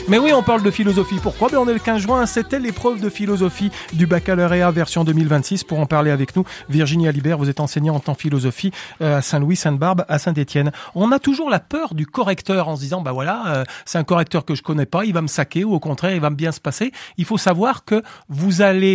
Mais oui, on parle de philosophie. Pourquoi ? On est le 15 juin, c'était l'épreuve de philosophie du baccalauréat version 2026. Pour en parler avec nous, Virginie Alibert, vous êtes enseignante en philosophie à Saint-Louis, Sainte-Barbe, à Saint-Étienne. On a toujours la peur du correcteur en se disant, c'est un correcteur que je connais pas, il va me saquer ou au contraire, il va bien se passer. Il faut savoir que vous allez